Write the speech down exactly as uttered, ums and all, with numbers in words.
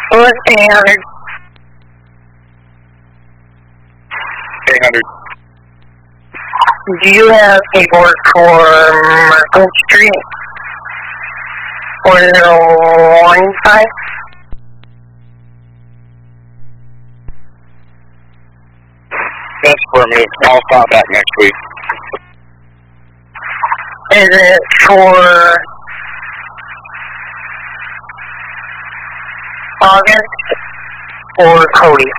What's eight hundred? eight hundred. Do you have paperwork for Merkle Street? four zero one five? That's affirmative. I'll stop back next week. Is it for August or Cody?